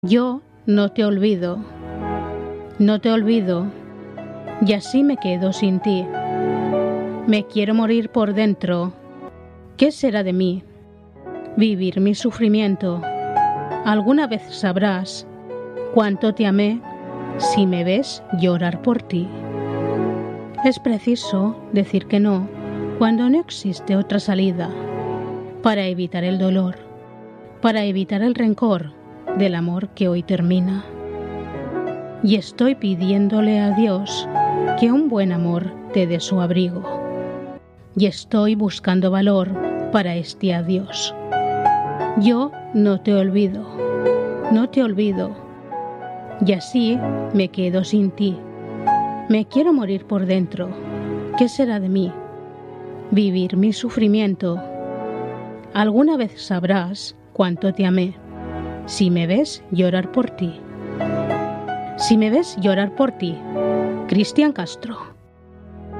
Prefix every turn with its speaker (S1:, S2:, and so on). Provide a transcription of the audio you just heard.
S1: Yo no te olvido, y así me quedo sin ti. Me quiero morir por dentro. ¿Qué será de mí? Vivir mi sufrimiento. Alguna vez sabrás cuánto te amé si me ves llorar por ti. Es preciso decir que no cuando no existe otra salida, para evitar el dolor, para evitar el rencor del amor que hoy termina. Y estoy pidiéndole a Dios que un buen amor te dé su abrigo. Y estoy buscando valor para este adiós. Yo no te olvido, y así me quedo sin ti. Me quiero morir por dentro. ¿Qué será de mí? Vivir mi sufrimiento. Alguna vez sabrás cuánto te amé si me ves llorar por ti. Si me ves llorar por ti, Cristian Castro.